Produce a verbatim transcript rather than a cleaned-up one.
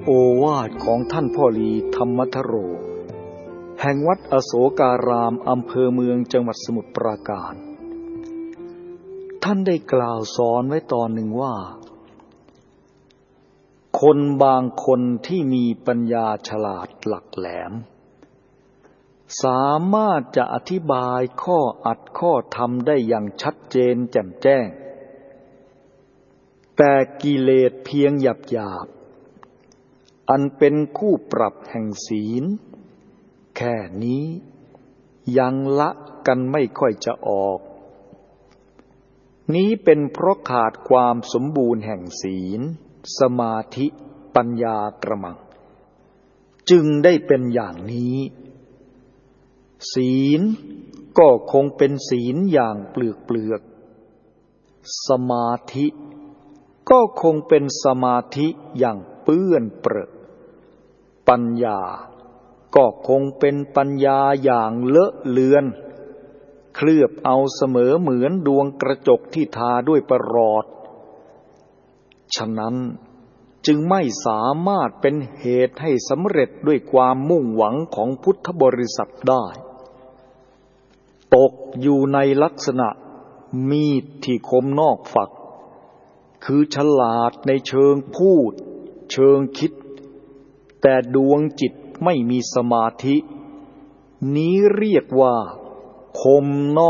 โอวาทของท่านพ่อลีธรรมทโรแห่งวัดอโศการามอำเภอเมืองจังหวัดสมุทรปราการท่านได้กล่าวสอนไว้ตอนหนึ่งว่าคนบางคนที่มีปัญญาฉลาดหลักแหลมสามารถจะอธิบายข้ออัดข้อธรรมได้อย่างชัดเจนแจ่มแจ้งแต่กิเลสเพียงหยาบหยาบอันเป็นคู่ปรับแห่งศีลแค่นี้ยังละกันไม่ค่อยจะออกนี้เป็นเพราะขาดความสมบูรณ์แห่งศีลสมาธิปัญญากระมังจึงได้เป็นอย่างนี้ศีลก็คงเป็นศีลอย่างเปลือกเปลือกสมาธิก็คงเป็นสมาธิอย่างเปื้อนเปรอะปัญญาก็คงเป็นปัญญาอย่างเลอะเลือนเคลือบเอาเสมอเหมือนดวงกระจกที่ทาด้วยประหลอดฉะนั้นจึงไม่สามารถเป็นเหตุให้สำเร็จด้วยความมุ่งหวังของพุทธบริษัทได้ตกอยู่ในลักษณะมีดที่คมนอกฝักคือฉลาดในเชิงพูดเชิงคิดแต่ดวงจิตไม่มีสมาธินี้เรียกว่าคมนอก